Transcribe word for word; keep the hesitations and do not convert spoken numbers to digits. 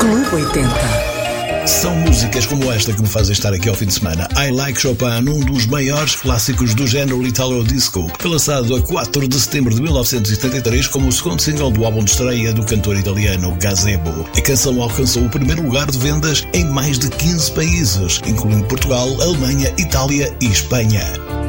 Clube oitenta. São músicas como esta que me fazem estar aqui ao fim de semana. I Like Chopin, um dos maiores clássicos do género Italo Disco, foi lançado a quatro de setembro de mil novecentos e setenta e três como o segundo single do álbum de estreia do cantor italiano Gazebo. A canção alcançou o primeiro lugar de vendas em mais de quinze países, incluindo Portugal, Alemanha, Itália e Espanha.